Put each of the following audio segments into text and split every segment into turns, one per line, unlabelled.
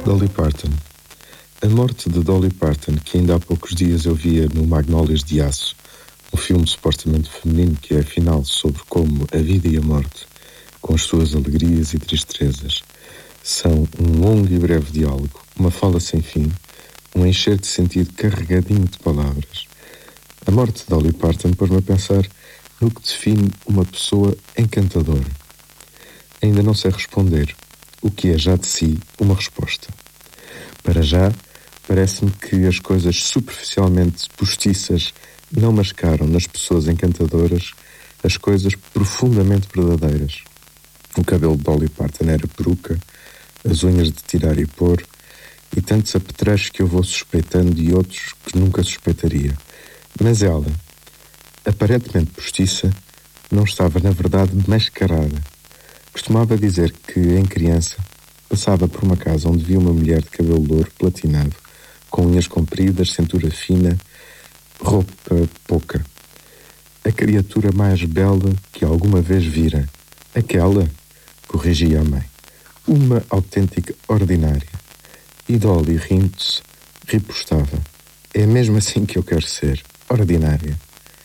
Dolly Parton. A morte de Dolly Parton, que ainda há poucos dias eu via no Magnólias de Aço, um filme supostamente feminino que é afinal sobre como a vida e a morte, com as suas alegrias e tristezas, são um longo e breve diálogo, uma fala sem fim, um encher de sentido carregadinho de palavras. A morte de Dolly Parton pôs-me a pensar no que define uma pessoa encantadora. Ainda não sei responder, o que é já de si uma resposta. Para já, parece-me que as coisas superficialmente postiças não mascaram nas pessoas encantadoras as coisas profundamente verdadeiras. O cabelo de Dolly Parton era peruca, as unhas de tirar e pôr, e tantos apetrechos que eu vou suspeitando de outros que nunca suspeitaria. Mas ela, aparentemente postiça, não estava na verdade mascarada. Costumava dizer que, em criança, passava por uma casa onde via uma mulher de cabelo louro platinado, com unhas compridas, cintura fina, roupa pouca. A criatura mais bela que alguma vez vira. Aquela, corrigia a mãe. Uma autêntica ordinária. E Dolly, rindo-se, ripostava. É mesmo assim que eu quero ser, ordinária.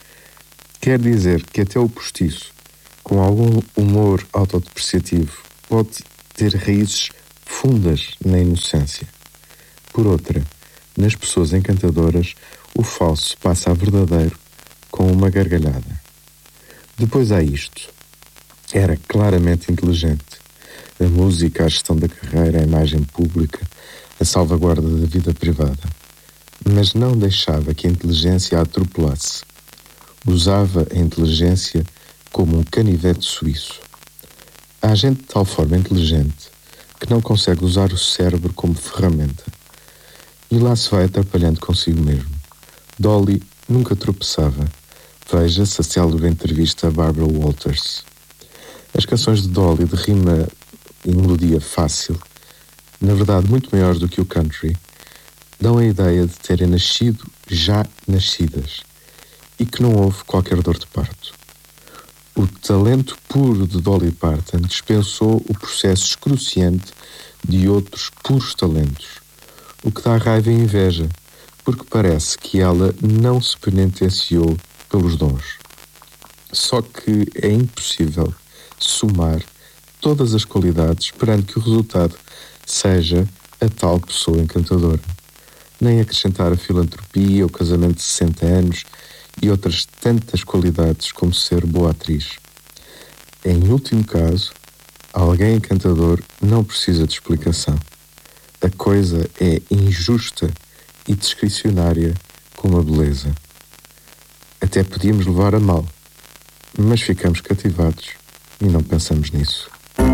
Quer dizer que até o postiço, com algum humor autodepreciativo, pode ter raízes fundas na inocência. Por outra, nas pessoas encantadoras, o falso passa a verdadeiro com uma gargalhada. Depois há isto. Era claramente inteligente. A música, a gestão da carreira, a imagem pública, a salvaguarda da vida privada. Mas não deixava que a inteligência a atropelasse. Usava a inteligência como um canivete suíço. Há gente de tal forma inteligente que não consegue usar o cérebro como ferramenta. E lá se vai atrapalhando consigo mesmo. Dolly nunca tropeçava. Veja-se a célebre entrevista a Barbara Walters. As canções de Dolly, de rima e melodia fácil, na verdade muito maiores do que o country, dão a ideia de terem nascido já nascidas e que não houve qualquer dor de parto. O talento puro de Dolly Parton dispensou o processo excruciante de outros puros talentos, o que dá raiva e inveja, porque parece que ela não se penitenciou pelos dons. Só que é impossível somar todas as qualidades esperando que o resultado seja a tal pessoa encantadora. Nem acrescentar a filantropia, o casamento de 60 anos e outras tantas qualidades como ser boa atriz. Em último caso, alguém encantador não precisa de explicação. A coisa é injusta e discricionária como a beleza. Até podíamos levar a mal, mas ficamos cativados e não pensamos nisso.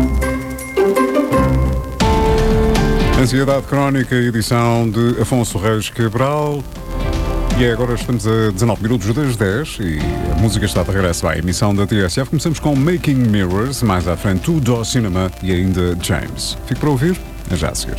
Ansiedade Crónica, edição de Afonso Reis Cabral. E agora estamos a 19 minutos das 10 e a música está de regresso à emissão da TSF. Começamos com Making Mirrors, mais à frente Two Door Cinema e ainda James. Fico para ouvir, já a seguir.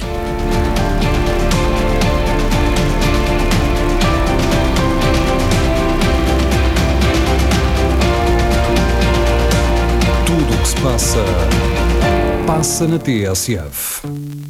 Tudo o que se passa, passa na TSF.